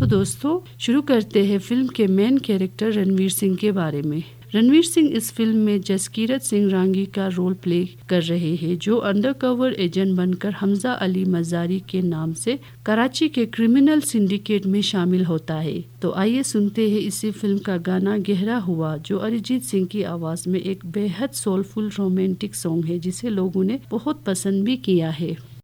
तो दोस्तों शुरू करते हैं फिल्म के मेन कैरेक्टर रणवीर सिंह के बारे में। रणवीर सिंह इस फिल्म में जसकीरत सिंह रांगी का रोल प्ले कर रहे हैं, जो अंडरकवर एजेंट बनकर हमजा अली मजारी के नाम से कराची के क्रिमिनल सिंडिकेट में शामिल होता है। तो आइए सुनते हैं इसी फिल्म का गाना गहरा हुआ, जो अरिजीत सिंह की आवाज में एक बेहद सोलफुल रोमांटिक सॉन्ग है, जिसे लोगों ने बहुत पसंद भी किया है।